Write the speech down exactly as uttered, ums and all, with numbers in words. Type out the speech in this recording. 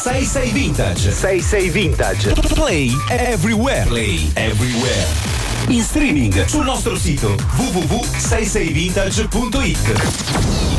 sessantasei Vintage. sessantasei Vintage. Play everywhere. Play everywhere. In streaming sul nostro sito w w w punto sessantasei vintage punto it.